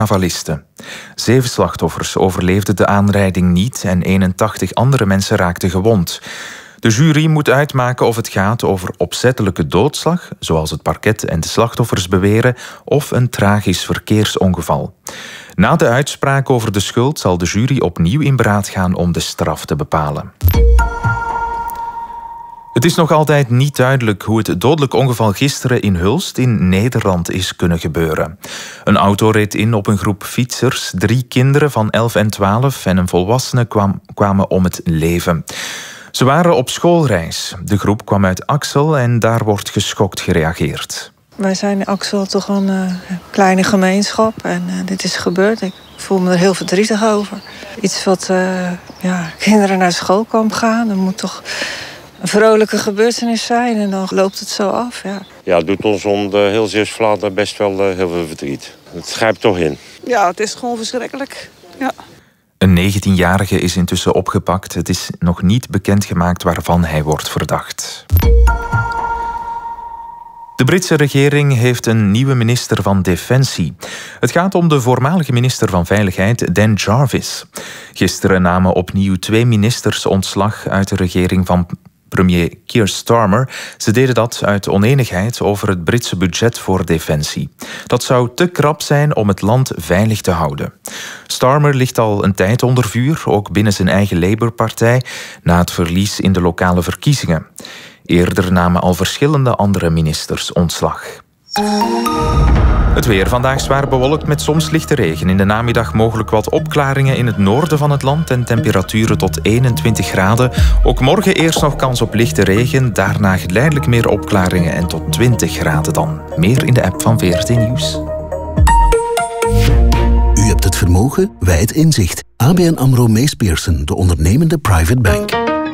carnavalisten. 7 slachtoffers overleefden de aanrijding niet en 81 andere mensen raakten gewond. De jury moet uitmaken of het gaat over opzettelijke doodslag, zoals het parket en de slachtoffers beweren, of een tragisch verkeersongeval. Na de uitspraak over de schuld zal de jury opnieuw in beraad gaan om de straf te bepalen. Het is nog altijd niet duidelijk hoe het dodelijk ongeval gisteren in Hulst in Nederland is kunnen gebeuren. Een auto reed in op een groep fietsers. 3 kinderen van 11 en 12 en een volwassene kwamen om het leven. Ze waren op schoolreis. De groep kwam uit Axel en daar wordt geschokt gereageerd. Wij zijn in Axel toch een kleine gemeenschap en dit is gebeurd. Ik voel me er heel verdrietig over. Iets wat kinderen naar schoolkamp gaan. Er moet toch een vrolijke gebeurtenis zijn en dan loopt het zo af. Ja, het doet ons om de heel Zeeuws-Vlaanderen best wel heel veel verdriet. Het grijpt toch in. Ja, het is gewoon verschrikkelijk. Ja. Een 19-jarige is intussen opgepakt. Het is nog niet bekendgemaakt waarvan hij wordt verdacht. De Britse regering heeft een nieuwe minister van Defensie. Het gaat om de voormalige minister van Veiligheid, Dan Jarvis. Gisteren namen opnieuw 2 ministers ontslag uit de regering van premier Keir Starmer. Ze deden dat uit onenigheid over het Britse budget voor defensie. Dat zou te krap zijn om het land veilig te houden. Starmer ligt al een tijd onder vuur, ook binnen zijn eigen Labour-partij, na het verlies in de lokale verkiezingen. Eerder namen al verschillende andere ministers ontslag. Het weer vandaag zwaar bewolkt met soms lichte regen. In de namiddag mogelijk wat opklaringen in het noorden van het land en temperaturen tot 21 graden. Ook morgen eerst nog kans op lichte regen, daarna geleidelijk meer opklaringen en tot 20 graden dan. Meer in de app van VRT Nieuws. U hebt het vermogen, wij het inzicht. ABN AMRO Mees Pierson, de ondernemende private bank.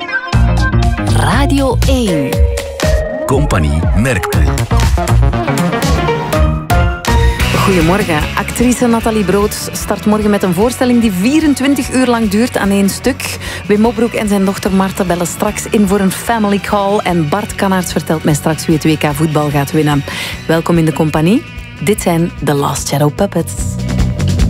Radio 1. Compagnie Merkpoel. Goedemorgen. Actrice Nathalie Broods start morgen met een voorstelling die 24 uur lang duurt aan één stuk. Wim Opbroek en zijn dochter Marta bellen straks in voor een family call. En Bart Kannaerts vertelt mij straks wie het WK voetbal gaat winnen. Welkom in de compagnie. Dit zijn The Last Shadow Puppets.